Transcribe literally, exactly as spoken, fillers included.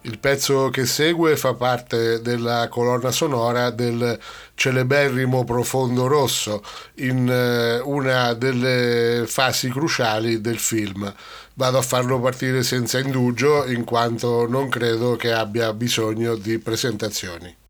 Il pezzo che segue fa parte della colonna sonora del celeberrimo Profondo Rosso, in eh, una delle fasi cruciali del film. Vado a farlo partire senza indugio, in quanto non credo che abbia bisogno di presentazioni.